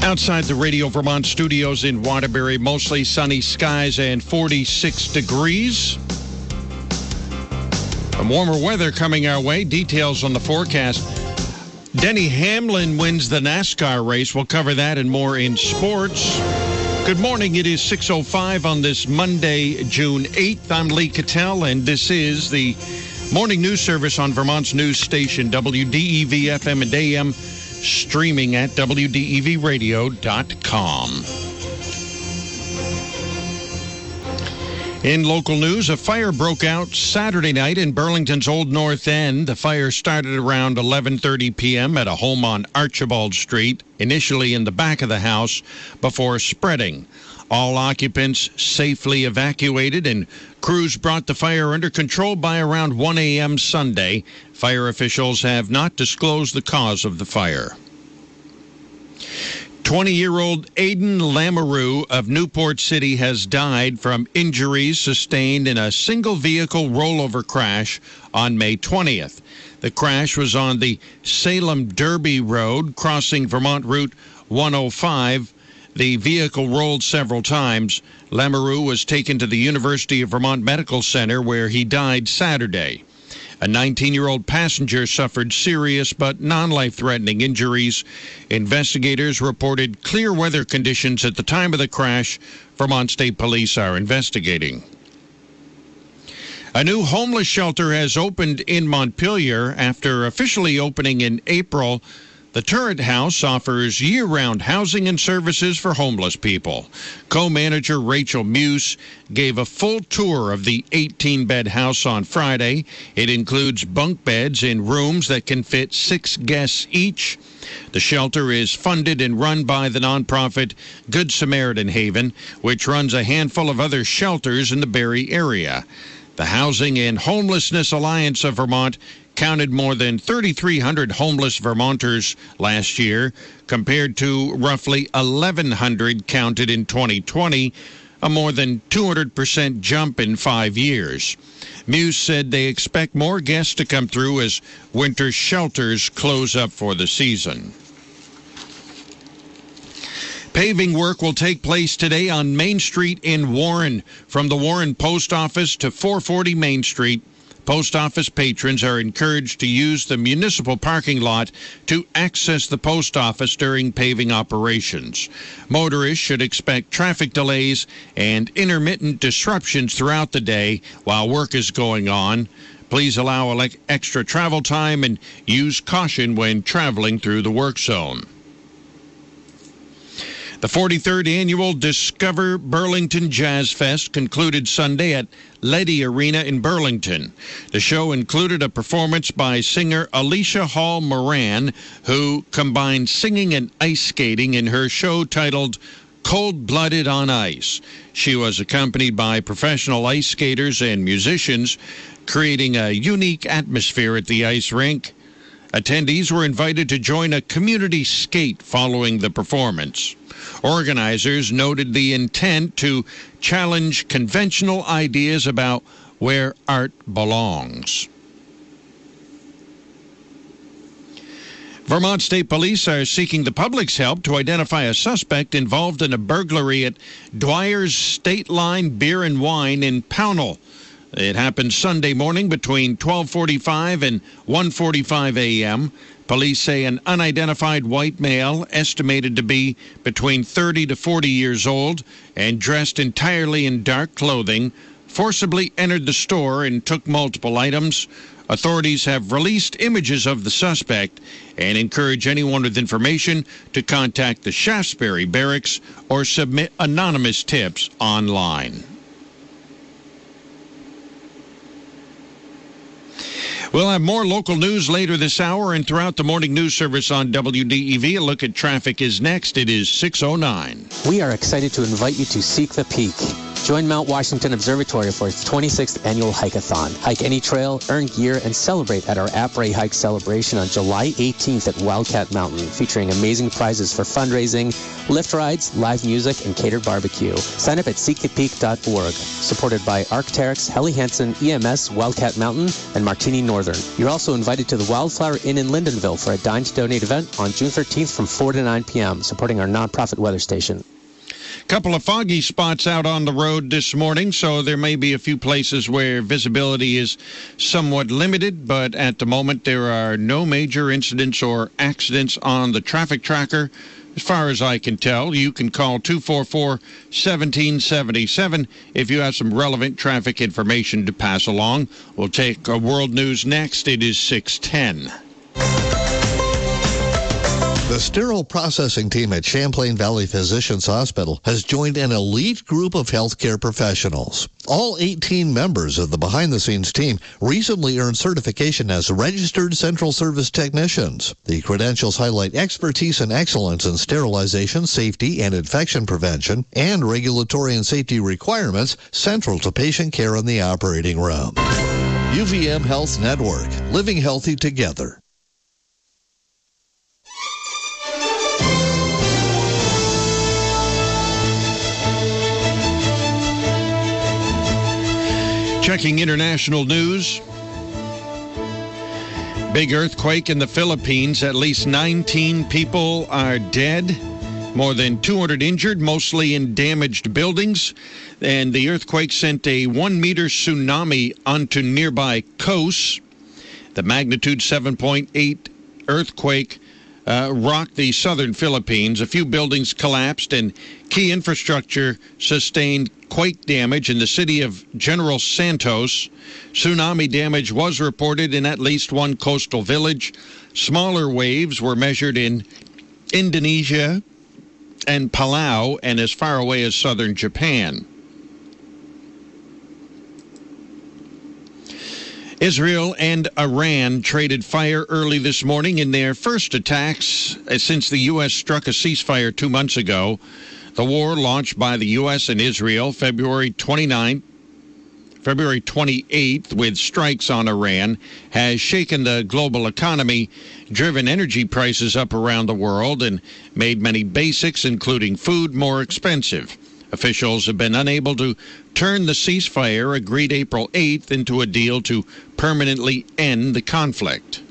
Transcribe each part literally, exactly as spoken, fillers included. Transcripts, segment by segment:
Outside the Radio Vermont studios in Waterbury, mostly sunny skies and forty-six degrees. Some warmer weather coming our way. Details on the forecast. Denny Hamlin wins the NASCAR race. We'll cover that and more in sports. Good morning. It is six oh five on this Monday, June eighth. I'm Lee Cattell, and this is the morning news service on Vermont's news station, W D E V F M and A M, streaming at W D E V radio dot com. In local news, a fire broke out Saturday night in Burlington's Old North End. The fire started around eleven thirty p.m. at a home on Archibald Street, initially in the back of the house, before spreading. All occupants safely evacuated, and crews brought the fire under control by around one a.m. Sunday. Fire officials have not disclosed the cause of the fire. twenty-year-old Aidan Lamoureux of Newport City has died from injuries sustained in a single-vehicle rollover crash on May twentieth. The crash was on the Salem-Derby Road, crossing Vermont Route one oh five. The vehicle rolled several times. Lamoureux was taken to the University of Vermont Medical Center, where he died Saturday. A nineteen-year-old passenger suffered serious but non-life-threatening injuries. Investigators reported clear weather conditions at the time of the crash. Vermont State Police are investigating. A new homeless shelter has opened in Montpelier after officially opening in April. The Turret House offers year-round housing and services for homeless people. Co-manager Rachel Muse gave a full tour of the eighteen-bed house on Friday. It includes bunk beds in rooms that can fit six guests each. The shelter is funded and run by the nonprofit Good Samaritan Haven, which runs a handful of other shelters in the Barrie area. The Housing and Homelessness Alliance of Vermont counted more than thirty-three hundred homeless Vermonters last year, compared to roughly eleven hundred counted in twenty twenty, a more than two hundred percent jump in five years. Muse said they expect more guests to come through as winter shelters close up for the season. Paving work will take place today on Main Street in Warren, from the Warren Post Office to four forty Main Street. Post office patrons are encouraged to use the municipal parking lot to access the post office during paving operations. Motorists should expect traffic delays and intermittent disruptions throughout the day while work is going on. Please allow extra travel time and use caution when traveling through the work zone. The forty-third Annual Discover Burlington Jazz Fest concluded Sunday at Leddy Arena in Burlington. The show included a performance by singer Alicia Hall Moran, who combined singing and ice skating in her show titled Cold-Blooded on Ice. She was accompanied by professional ice skaters and musicians, creating a unique atmosphere at the ice rink. Attendees were invited to join a community skate following the performance. Organizers noted the intent to challenge conventional ideas about where art belongs. Vermont State Police are seeking the public's help to identify a suspect involved in a burglary at Dwyer's State Line Beer and Wine in Pownell. It happened Sunday morning between twelve forty-five and one forty-five a.m. Police say an unidentified white male, estimated to be between thirty to forty years old and dressed entirely in dark clothing, forcibly entered the store and took multiple items. Authorities have released images of the suspect and encourage anyone with information to contact the Shaftesbury Barracks or submit anonymous tips online. We'll have more local news later this hour and throughout the morning news service on W D E V. A look at traffic is next. It is six oh nine. We are excited to invite you to Seek the Peak. Join Mount Washington Observatory for its twenty-sixth annual Hike-a-thon. Hike any trail, earn gear, and celebrate at our Après Hike celebration on July eighteenth at Wildcat Mountain, featuring amazing prizes for fundraising, lift rides, live music, and catered barbecue. Sign up at seek the peak dot org. Supported by Arc'teryx, Helly Hansen, E M S, Wildcat Mountain, and Martini Northern. You're also invited to the Wildflower Inn in Lindenville for a Dine to Donate event on June thirteenth from four to nine p.m., supporting our nonprofit weather station. Couple of foggy spots out on the road this morning, so there may be a few places where visibility is somewhat limited, but at the moment there are no major incidents or accidents on the traffic tracker. As far as I can tell, you can call two four four, one seven seven seven if you have some relevant traffic information to pass along. We'll take uh, World News next. It is six ten. The sterile processing team at Champlain Valley Physicians Hospital has joined an elite group of healthcare professionals. All eighteen members of the behind-the-scenes team recently earned certification as registered central service technicians. The credentials highlight expertise and excellence in sterilization, safety, and infection prevention, and regulatory and safety requirements central to patient care in the operating room. U V M Health Network, living healthy together. Checking international news. Big earthquake in the Philippines. At least nineteen people are dead. More than two hundred injured, mostly in damaged buildings. And the earthquake sent a one-meter tsunami onto nearby coasts. The magnitude seven point eight earthquake uh, rocked the southern Philippines. A few buildings collapsed and key infrastructure sustained quake damage in the city of General Santos. Tsunami damage was reported in at least one coastal village. Smaller waves were measured in Indonesia and Palau and as far away as southern Japan. Israel and Iran traded fire early this morning in their first attacks since the U S struck a ceasefire two months ago. The war, launched by the U S and Israel February twenty-ninth, February twenty-eighth, with strikes on Iran, has shaken the global economy, driven energy prices up around the world, and made many basics, including food, more expensive. Officials have been unable to turn the ceasefire agreed April eighth into a deal to permanently end the conflict.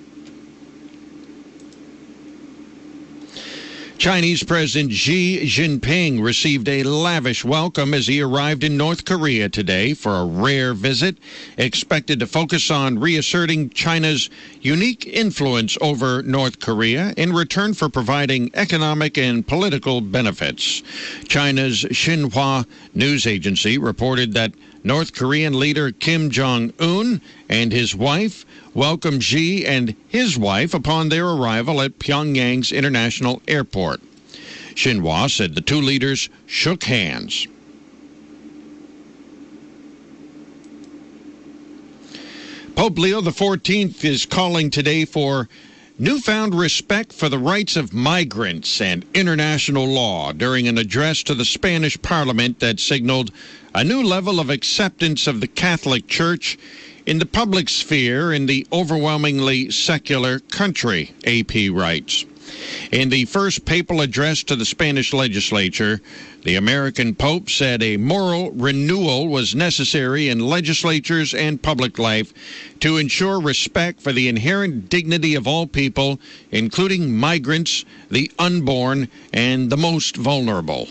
Chinese President Xi Jinping received a lavish welcome as he arrived in North Korea today for a rare visit, expected to focus on reasserting China's unique influence over North Korea in return for providing economic and political benefits. China's Xinhua news agency reported that North Korean leader Kim Jong-un and his wife welcomed Xi and his wife upon their arrival at Pyongyang's International Airport. Xinhua said the two leaders shook hands. Pope Leo the fourteenth is calling today for newfound respect for the rights of migrants and international law during an address to the Spanish Parliament that signaled a new level of acceptance of the Catholic Church in the public sphere in the overwhelmingly secular country, A P writes. In the first papal address to the Spanish legislature, the American Pope said a moral renewal was necessary in legislatures and public life to ensure respect for the inherent dignity of all people, including migrants, the unborn, and the most vulnerable.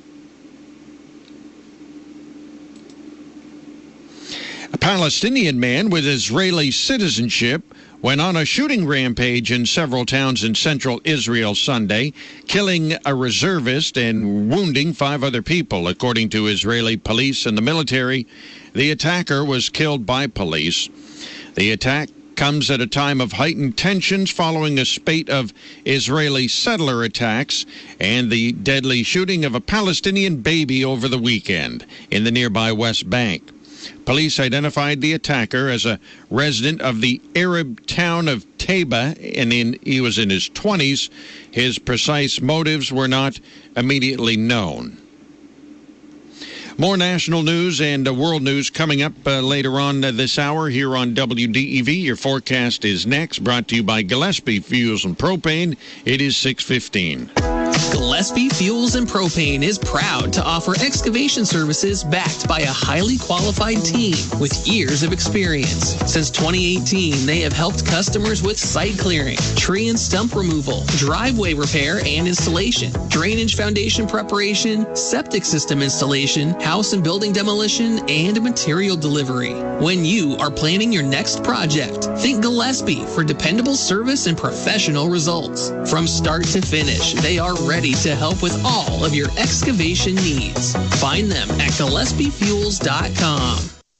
A Palestinian man with Israeli citizenship went on a shooting rampage in several towns in central Israel Sunday, killing a reservist and wounding five other people. According to Israeli police and the military, the attacker was killed by police. The attack comes at a time of heightened tensions following a spate of Israeli settler attacks and the deadly shooting of a Palestinian baby over the weekend in the nearby West Bank. Police identified the attacker as a resident of the Arab town of Taiba, and in, he was in his twenties. His precise motives were not immediately known. More national news and uh, world news coming up uh, later on uh, this hour here on W D E V. Your forecast is next, brought to you by Gillespie Fuels and Propane. It is six fifteen. Gillespie Fuels and Propane is proud to offer excavation services backed by a highly qualified team with years of experience. Since twenty eighteen, they have helped customers with site clearing, tree and stump removal, driveway repair and installation, drainage foundation preparation, septic system installation, house and building demolition, and material delivery. When you are planning your next project, think Gillespie for dependable service and professional results. From start to finish, they are ready to help with all of your excavation needs. Find them at Gillespie Fuels dot com.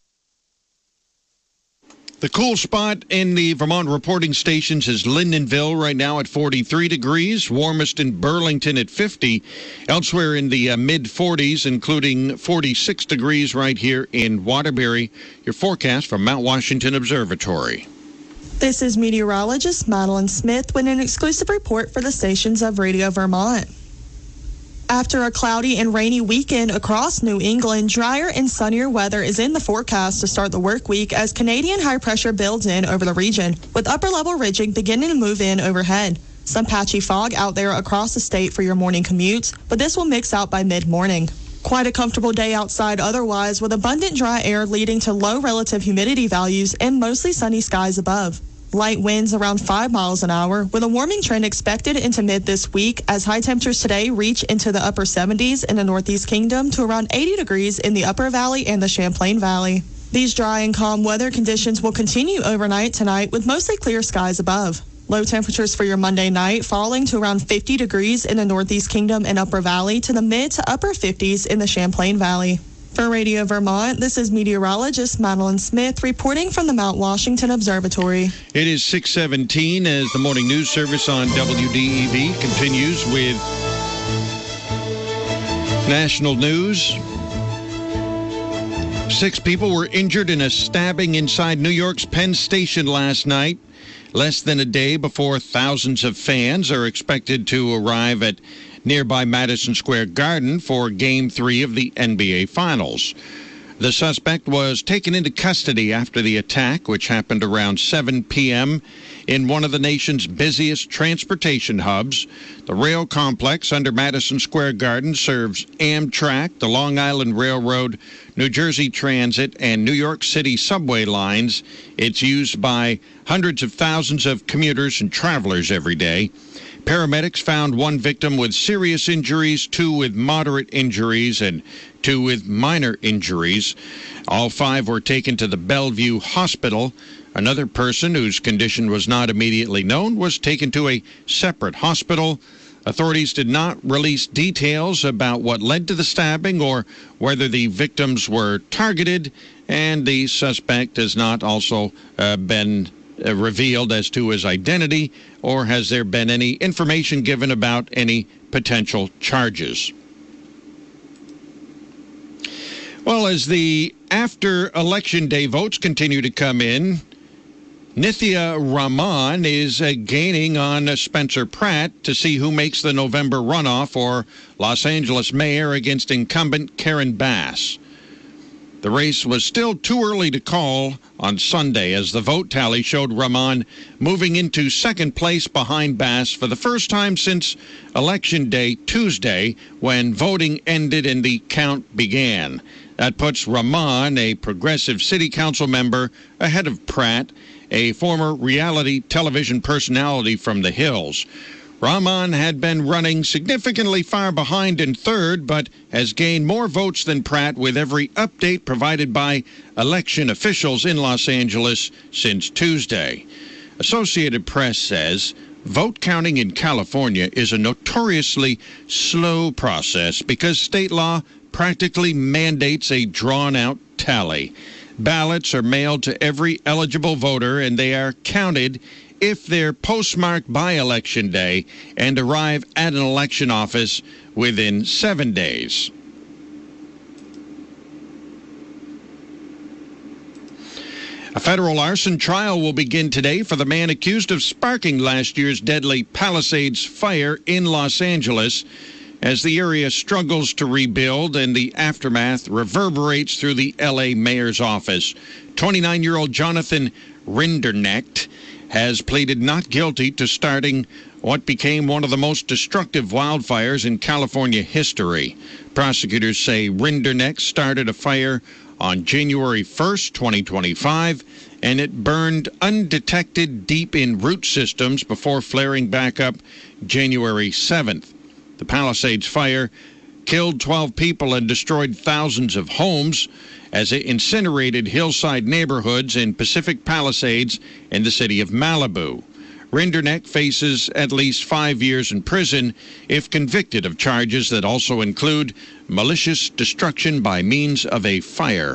The cool spot in the Vermont reporting stations is Lyndonville right now at forty-three degrees, warmest in Burlington at fifty, elsewhere in the uh, mid-forties, including forty-six degrees right here in Waterbury. Your forecast from Mount Washington Observatory. This is meteorologist Madeline Smith with an exclusive report for the stations of Radio Vermont. After a cloudy and rainy weekend across New England, drier and sunnier weather is in the forecast to start the work week as Canadian high pressure builds in over the region, with upper level ridging beginning to move in overhead. Some patchy fog out there across the state for your morning commutes, but this will mix out by mid-morning. Quite a comfortable day outside otherwise, with abundant dry air leading to low relative humidity values and mostly sunny skies above. Light winds around five miles an hour, with a warming trend expected into mid this week as high temperatures today reach into the upper seventies in the Northeast Kingdom to around eighty degrees in the Upper Valley and the Champlain Valley. These dry and calm weather conditions will continue overnight tonight with mostly clear skies above. Low temperatures for your Monday night falling to around fifty degrees in the Northeast Kingdom and Upper Valley to the mid to upper fifties in the Champlain Valley. For Radio Vermont, this is meteorologist Madeline Smith reporting from the Mount Washington Observatory. It is six seventeen as the morning news service on W D E V continues with national news. Six people were injured in a stabbing inside New York's Penn Station last night, less than a day before thousands of fans are expected to arrive at nearby Madison Square Garden for Game three of the N B A Finals. The suspect was taken into custody after the attack, which happened around seven p.m. in one of the nation's busiest transportation hubs. The rail complex under Madison Square Garden serves Amtrak, the Long Island Railroad, New Jersey Transit, and New York City subway lines. It's used by hundreds of thousands of commuters and travelers every day. Paramedics found one victim with serious injuries, two with moderate injuries, and two with minor injuries. All five were taken to the Bellevue Hospital. Another person whose condition was not immediately known was taken to a separate hospital. Authorities did not release details about what led to the stabbing or whether the victims were targeted, and the suspect has not also uh, been uh, revealed as to his identity, or has there been any information given about any potential charges. Well, as the after-election day votes continue to come in, Nithya Raman is uh, gaining on uh, Spencer Pratt to see who makes the November runoff for Los Angeles mayor against incumbent Karen Bass. The race was still too early to call on Sunday as the vote tally showed Raman moving into second place behind Bass for the first time since Election Day Tuesday, when voting ended and the count began. That puts Raman, a progressive city council member, ahead of Pratt, a former reality television personality from the Hills. Raman had been running significantly far behind in third, but has gained more votes than Pratt with every update provided by election officials in Los Angeles since Tuesday. Associated Press says vote counting in California is a notoriously slow process because state law practically mandates a drawn-out tally. Ballots are mailed to every eligible voter, and they are counted if they're postmarked by Election Day and arrive at an election office within seven days. A federal arson trial will begin today for the man accused of sparking last year's deadly Palisades fire in Los Angeles. as the area struggles to rebuild and the aftermath reverberates through the L A mayor's office. twenty-nine-year-old Jonathan Rinderknecht has pleaded not guilty to starting what became one of the most destructive wildfires in California history. Prosecutors say Rinderknecht started a fire on January first, twenty twenty-five, and it burned undetected deep in root systems before flaring back up January seventh. The Palisades fire killed twelve people and destroyed thousands of homes as it incinerated hillside neighborhoods in Pacific Palisades and the city of Malibu. Rinderknecht faces at least five years in prison if convicted of charges that also include malicious destruction by means of a fire.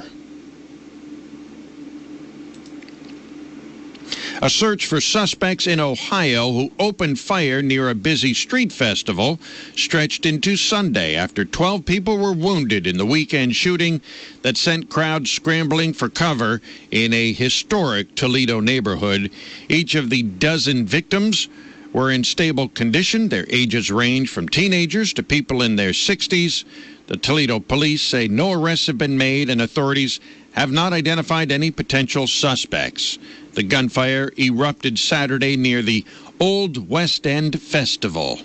A search for suspects in Ohio who opened fire near a busy street festival stretched into Sunday after twelve people were wounded in the weekend shooting that sent crowds scrambling for cover in a historic Toledo neighborhood. Each of the dozen victims were in stable condition. Their ages range from teenagers to people in their sixties. The Toledo police say no arrests have been made and authorities have not identified any potential suspects. The gunfire erupted Saturday near the Old West End Festival.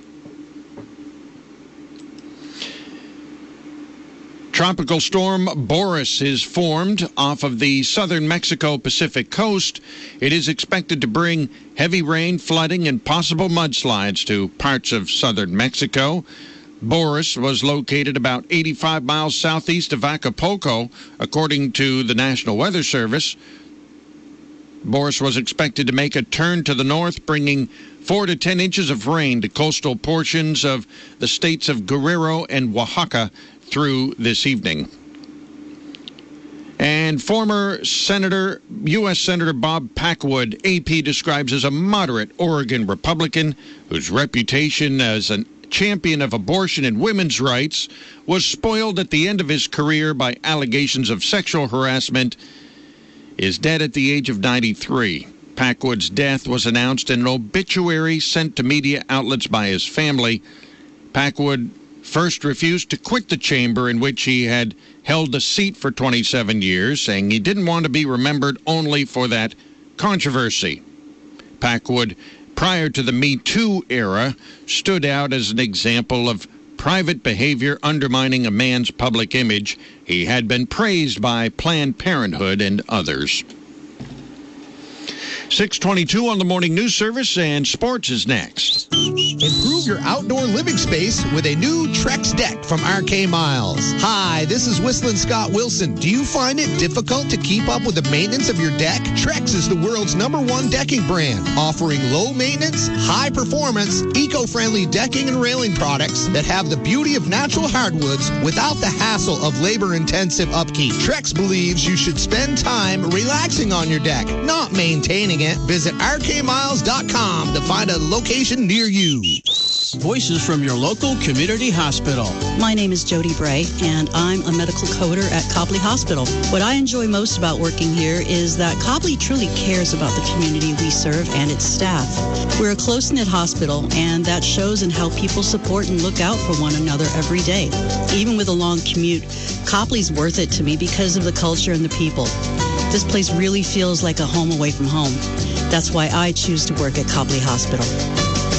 Tropical storm Boris is formed off of the southern Mexico Pacific coast. It is expected to bring heavy rain, flooding, and possible mudslides to parts of southern Mexico. Boris was located about eighty-five miles southeast of Acapulco, according to the National Weather Service. Boris was expected to make a turn to the north, bringing four to ten inches of rain to coastal portions of the states of Guerrero and Oaxaca through this evening. And former Senator, U S Senator Bob Packwood, A P describes as a moderate Oregon Republican whose reputation as a champion of abortion and women's rights was spoiled at the end of his career by allegations of sexual harassment, is dead at the age of ninety-three. Packwood's death was announced in an obituary sent to media outlets by his family. Packwood first refused to quit the chamber in which he had held a seat for twenty-seven years, saying he didn't want to be remembered only for that controversy. Packwood, prior to the Me Too era, stood out as an example of private behavior undermining a man's public image. He had been praised by Planned Parenthood and others. six twenty-two on the Morning News Service, and sports is next. Improve your outdoor living space with a new Trex deck from R K Miles. Hi, this is Whistling Scott Wilson. Do you find it difficult to keep up with the maintenance of your deck? Trex is the world's number one decking brand, offering low maintenance, high performance, eco-friendly decking and railing products that have the beauty of natural hardwoods without the hassle of labor-intensive upkeep. Trex believes you should spend time relaxing on your deck, not maintaining it. Visit R K miles dot com to find a location near you. Voices from your local community hospital. My name is Jody Bray, and I'm a medical coder at Copley Hospital. What I enjoy most about working here is that Copley truly cares about the community we serve and its staff. We're a close-knit hospital, and that shows in how people support and look out for one another every day. Even with a long commute, Copley's worth it to me because of the culture and the people. This place really feels like a home away from home. That's why I choose to work at Copley Hospital.